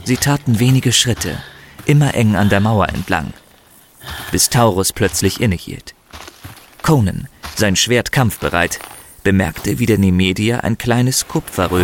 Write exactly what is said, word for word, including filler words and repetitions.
Sie taten wenige Schritte, immer eng an der Mauer entlang, bis Taurus plötzlich innehielt. Conan, sein Schwert kampfbereit, bemerkte, wie der Nemedier ein kleines Kupferröhrchen